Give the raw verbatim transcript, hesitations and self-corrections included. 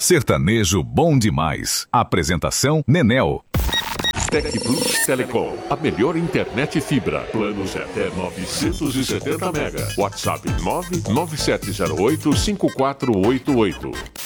Sertanejo bom demais. Apresentação Nenel. Tec Plus Telecom, a melhor internet fibra. Planos até novecentos e setenta mega. WhatsApp nove nove sete zero oito cinco quatro oito oito.